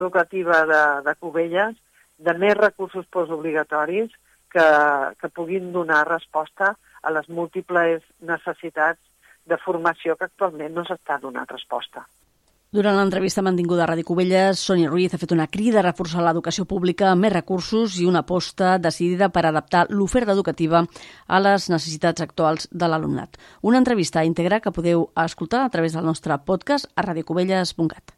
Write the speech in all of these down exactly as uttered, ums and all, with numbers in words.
educativa de, de Cubelles de més recursos postobligatoris que, que puguin donar resposta a les múltiples necessitats de formació que actualment no s'està donant resposta. Durant l'entrevista mantinguda a Ràdio Cubelles, Sònia Ruiz ha fet una crida a reforçar l'educació pública amb més recursos i una aposta decidida per adaptar l'oferta educativa a les necessitats actuals de l'alumnat. Una entrevista íntegra que podeu escoltar a través del nostre podcast a radiocubelles punt cat.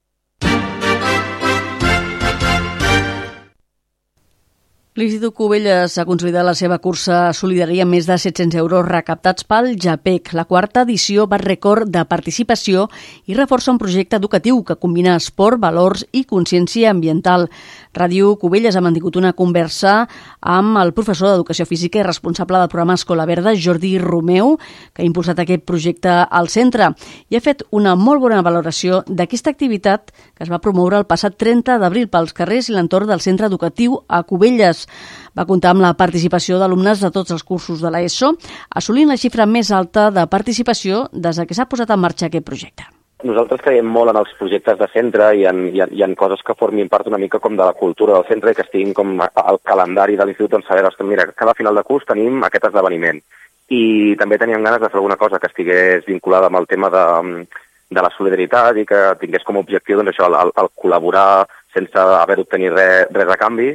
L'Institut Cubelles ha consolidat la seva cursa solidària amb més de set-cents euros recaptats pel JAPEC. La quarta edició va rècord de participació i reforça un projecte educatiu que combina esport, valors i consciència ambiental. Ràdio Cubelles ha mantingut una conversa amb el professor d'Educació Física i responsable del programa Escola Verda, Jordi Romeu, que ha impulsat aquest projecte al centre i ha fet una molt bona valoració d'aquesta activitat que es va promoure el passat trenta d'abril pels carrers i l'entorn del centre educatiu a Cubelles. Va comptar amb la participació d'alumnes de tots els cursos de l'ESO, assolint la xifra més alta de participació des que s'ha posat en marxa aquest projecte. Nosaltres creiem molt en els projectes de centre i en, i en, i en coses que formin part una mica com de la cultura del centre i que estiguin com al calendari de l'institut, on saber, ostres, mira, cada final de curs tenim aquest esdeveniment. I també teníem ganes de fer alguna cosa que estigués vinculada amb el tema de, de la solidaritat i que tingués com a objectiu doncs, això, el, el col·laborar sense haver d'obtenir res, res a canvi.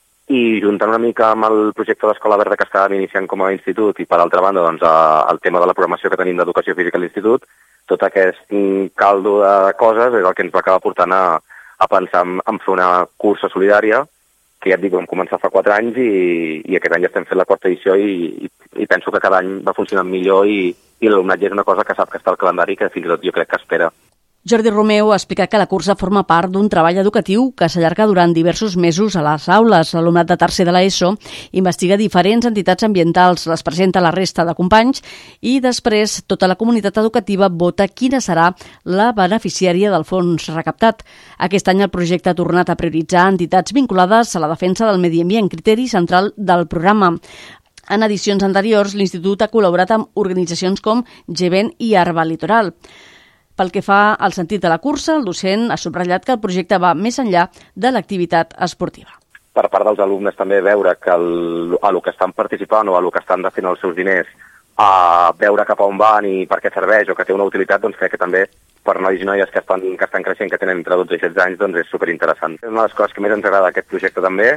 I juntant una mica amb el projecte d'Escola Verda que estàvem iniciant com a institut i per altra banda doncs, el tema de la programació que tenim d'educació física a l'institut, tot aquest caldo de coses és el que ens va acabar portant a, a pensar en, en fer una cursa solidària que ja et dic, vam començar fa quatre anys i, i aquest any ja estem fent la quarta edició i, i, i penso que cada any va funcionant millor i, i l'alumnat ja és una cosa que sap que està al calendari que fins i tot jo crec que espera. Jordi Romeu ha explicat que la cursa forma part d'un treball educatiu que s'allarga durant diversos mesos a les aules. L'alumnat de tercer de l'ESO investiga diferents entitats ambientals, les presenta a la resta de companys i després tota la comunitat educativa vota quina serà la beneficiària del fons recaptat. Aquest any el projecte ha tornat a prioritzar entitats vinculades a la defensa del medi ambient, criteri central del programa. En edicions anteriors, l'Institut ha col·laborat amb organitzacions com Gevent i Arba Litoral. Pel que fa al sentit de la cursa, el docent ha subratllat que el projecte va més enllà de l'activitat esportiva. Per part dels alumnes també veure que el, a lo que estan participant o a lo que estan destinant els seus diners a veure cap a on van i per què serveix o que té una utilitat, doncs crec que també per nois i noies que estan, que estan creixent, que tenen entre dotze i setze anys, doncs és superinteressant. És una de les coses que més ens agrada d'aquest projecte també,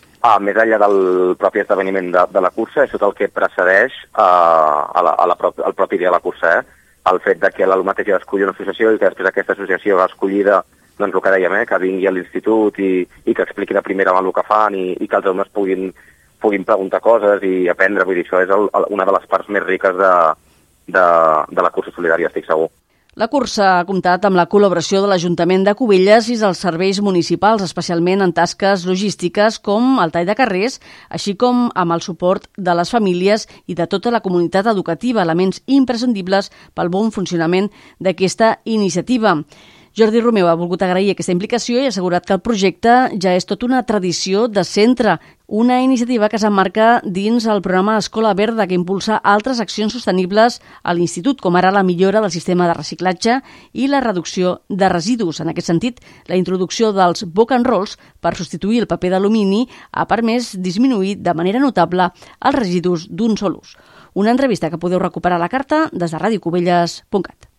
a més enllà del propi esdeveniment de, de la cursa, és tot el que precedeix a, a la, a la prop, al propi dia de la cursa, eh? El fet de que l'alumnat hagi d'escollir una associació i que després aquesta associació va escollida, doncs el que dèiem, eh, que vingui a l'institut i, i que expliqui de primera mà el que fan i, i que els alumnes puguin, puguin preguntar coses i aprendre. Vull dir, això és el, una de les parts més riques de, de, de la cursa solidària, estic segur. La cursa ha comptat amb la col·laboració de l'Ajuntament de Cubelles i dels serveis municipals, especialment en tasques logístiques com el tall de carrers, així com amb el suport de les famílies i de tota la comunitat educativa, elements imprescindibles pel bon funcionament d'aquesta iniciativa. Jordi Romeu ha volgut agrair aquesta implicació i ha assegurat que el projecte ja és tot una tradició de centre, una iniciativa que s'emmarca dins el programa Escola Verda que impulsa altres accions sostenibles a l'Institut, com ara la millora del sistema de reciclatge i la reducció de residus. En aquest sentit, la introducció dels book and rolls per substituir el paper d'alumini ha permès disminuir de manera notable els residus d'un sol ús. Una entrevista que podeu recuperar a la carta des de radiocubelles punt cat.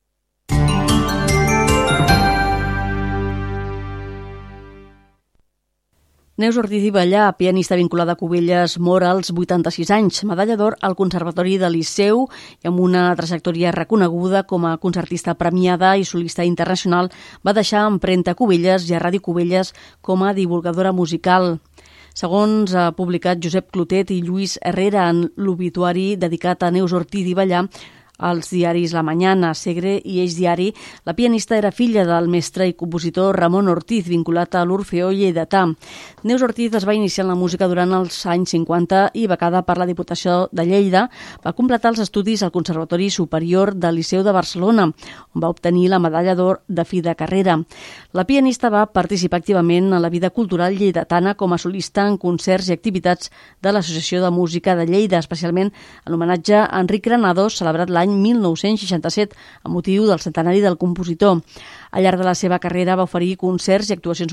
Neus Ortiz i Ballà, pianista vinculada a Cubelles, mor als vuitanta-sis anys, medalla d'or al Conservatori del Liceu i amb una trajectòria reconeguda com a concertista premiada i solista internacional, va deixar empremta a Cubelles i a Ràdio Cubelles com a divulgadora musical. Segons ha publicat Josep Clotet i Lluís Herrera en l'obituari dedicat a Neus Ortiz i Ballà, als diaris La Mañana, Segre i Eix Diari, la pianista era filla del mestre i compositor Ramon Ortiz, vinculat a l'Orfeó lleidatà. Neus Ortiz es va iniciar en la música durant els anys cinquanta i, becada per la Diputació de Lleida, va completar els estudis al Conservatori Superior del Liceu de Barcelona, on va obtenir la medalla d'or de fi de carrera. La pianista va participar activament en la vida cultural lleidatana com a solista en concerts i activitats de l'Associació de Música de Lleida, especialment en homenatge a Enric Granados, celebrat l'any l'any mil nou-cents seixanta-set, amb motiu del centenari del compositor. Al llarg de la seva carrera va oferir concerts i actuacions